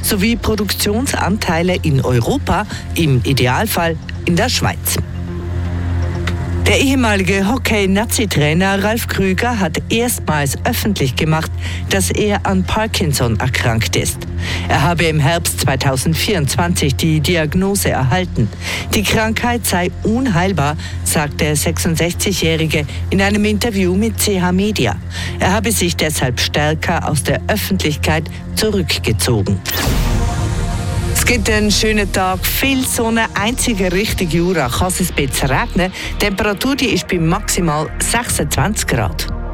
sowie Produktionsanteile in Europa, im Idealfall in der Schweiz. Der ehemalige Hockey-Nazi-Trainer Ralf Krüger hat erstmals öffentlich gemacht, dass er an Parkinson erkrankt ist. Er habe im Herbst 2024 die Diagnose erhalten. Die Krankheit sei unheilbar, sagt der 66-Jährige in einem Interview mit CH Media. Er habe sich deshalb stärker aus der Öffentlichkeit zurückgezogen. Es gibt einen schönen Tag, viel Sonne, einzige Richtung Jura kann es ein bisschen regnen. Die Temperatur die ist bei maximal 26 Grad.